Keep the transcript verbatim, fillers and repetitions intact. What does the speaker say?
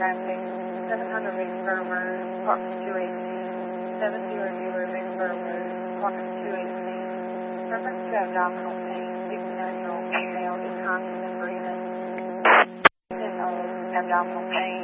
traffic, seven hundred Vicksburg Road, apartment two eighteen, seven hundred Vicksburg Road, apartment two eighteen. Reference to abdominal pain, sixty-nine-year-old female is constant in breathing. ten-year-old abdominal pain,